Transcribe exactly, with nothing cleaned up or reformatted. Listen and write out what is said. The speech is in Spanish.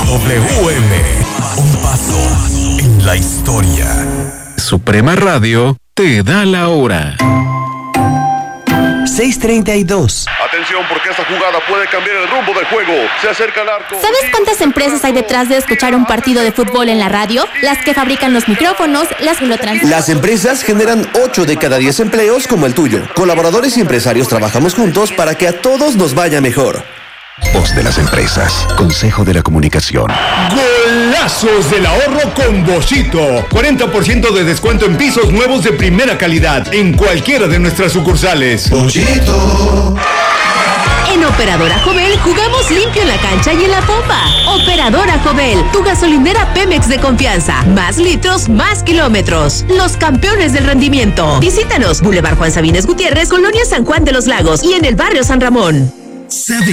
W M, un paso en la historia. Suprema Radio te da la hora. seis treinta y dos. Atención, porque esta jugada puede cambiar el rumbo del juego. Se acerca al arco. ¿Sabes cuántas empresas hay detrás de escuchar un partido de fútbol en la radio? Las que fabrican los micrófonos, las que lo transmiten. Las empresas generan ocho de cada diez empleos como el tuyo. Colaboradores y empresarios trabajamos juntos para que a todos nos vaya mejor. Voz de las empresas. Consejo de la Comunicación. Golazos del ahorro con Boschito. cuarenta por ciento de descuento en pisos nuevos de primera calidad en cualquiera de nuestras sucursales. Boschito. En Operadora Jovel jugamos limpio en la cancha y en la pompa. Operadora Jovel, tu gasolinera Pemex de confianza. Más litros, más kilómetros. Los campeones del rendimiento. Visítanos, Boulevard Juan Sabines Gutiérrez, Colonia San Juan de los Lagos y en el barrio San Ramón.